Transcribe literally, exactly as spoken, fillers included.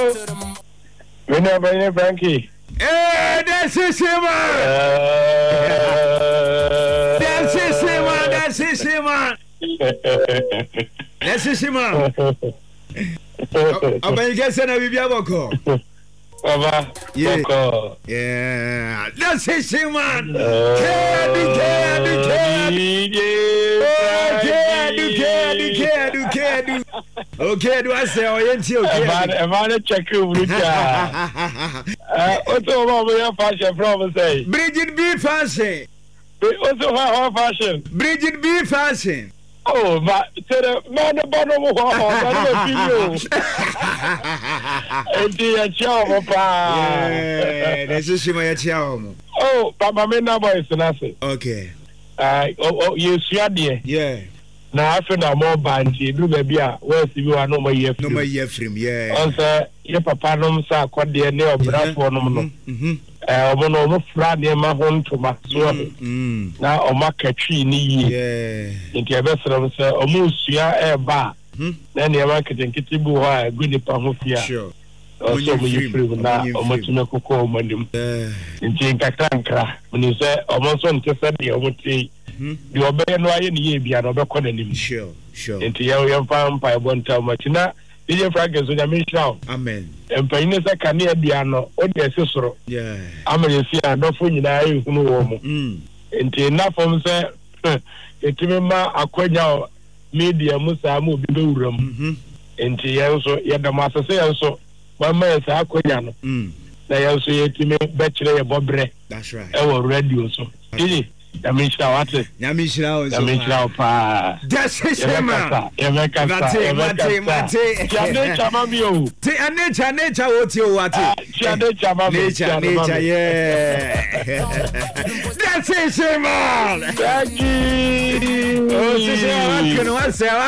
Me na ba Frankie. Eh, that's it, man. That's it, man. That's it, man. That's it, man. Aba you say na bibia boko. Baba. Yeah. Boko. Yeah. That's it, man. Kedi kedi kedi. Kedi kedi kedi kedi. Okay, do I say oyenti okay? Eba eba na check urucha. Eh, oto ba mo fashion from say. Bridget B fashion. Oto ha fashion. Bridget B fashion. Oh, but the man about no more. Enti ya chao pa. Yeah, that's just my chao. Oh, Papa me na boy senase. Okay. Ah, oh, you sua de. Yeah. Na afi na mo banti du ba bia we si bi wa no mo ye no mo ye frame, yeah. On say ye papa no sa akode ne obrafo no no. Mhm. Eh, omo no mo fra ne ma ho ntoma so. Mm. Na o makatwi ni yi. Yeah. Nti e be sere se omo sua e ba. Mhm. Na ne ma ketenkete bu ho a gu nipa ho fia. Sure. Also mo ye frame na omo tuna kokko omo nim. Eh. Nti nkakra mni se omo so nte se de omo ti. The obey no aye ni ye bia no be kɔ nanim. Sure, sure. Enti ye ye mfa mpa e bonta ma tina ye Frank so nya me hira. Amen. Empanyin se ka ne bia no o de ase soro. Yeah. Amere si adofo nyina aye hunu wo mo. Mm. Enti na fom se etime ma akwanya media musa ma obi be wuram. Mhm. Enti ye so ye da ma asese ye so ma ma ye sa akwanya no. Mm. Na ye so ye time be kire ye bobre. That's right. E wo radio so. Iji Yamishra wate. Yamishra ozo. Yamishra pa. That's it, man. Yameka mate, mate, mate. Chane chama miyo. Ti nature, nature oti o wate. Chane chama miyo. Nature, nature, yeah. That's it, man. Thank you. Oh, c'est ça,